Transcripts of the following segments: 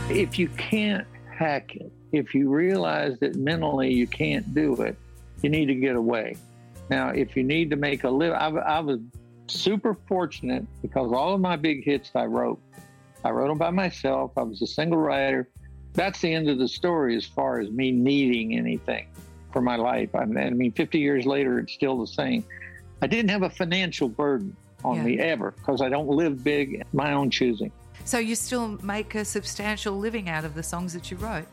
If you can't hack it, if you realize that mentally you can't do it, you need to get away. Now, if you need to make a living, I was super fortunate because all of my big hits I wrote them by myself. I was a single writer. That's the end of the story as far as me needing anything for my life. I mean, 50 years later, it's still the same. I didn't have a financial burden on me ever because I don't live big, my own choosing. So you still make a substantial living out of the songs that you wrote?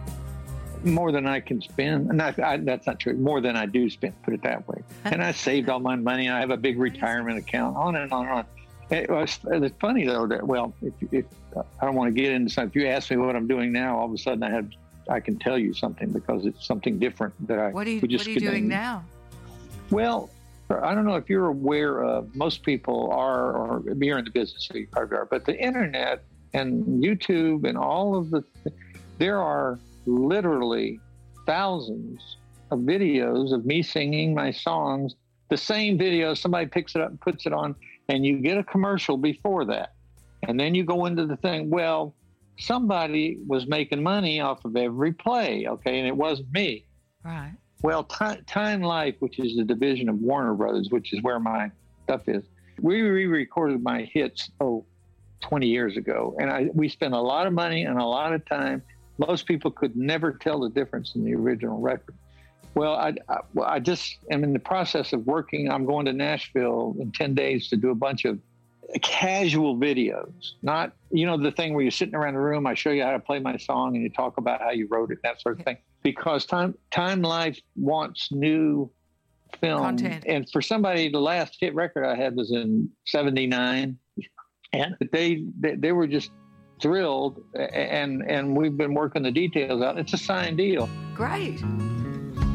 More than I can spend. And that's not true. More than I do spend, put it that way. And I saved all my money. I have a big retirement account, on and on and on. It's funny, though, that, well, if I don't want to get into something. If you ask me what I'm doing now, all of a sudden I can tell you something because it's something different that What are you doing now? Well, I don't know if you're aware of, most people are, or you're in the business, so you probably are, but the internet and YouTube and all of there are literally thousands of videos of me singing my songs, the same video, somebody picks it up and puts it on, and you get a commercial before that. And then you go into the thing, well, somebody was making money off of every play, okay, and it wasn't me. Right. Well, Time Life, which is the division of Warner Brothers, which is where my stuff is, we re-recorded my hits, 20 years ago. And we spent a lot of money and a lot of time. Most people could never tell the difference in the original record. Well, I just am in the process of working. I'm going to Nashville in 10 days to do a bunch of casual videos. Not, the thing where you're sitting around the room, I show you how to play my song and you talk about how you wrote it, that sort of thing. Because Time Life wants new film. Content. And for somebody, the last hit record I had was in 79. And they were just thrilled. And we've been working the details out. It's a signed deal. Great.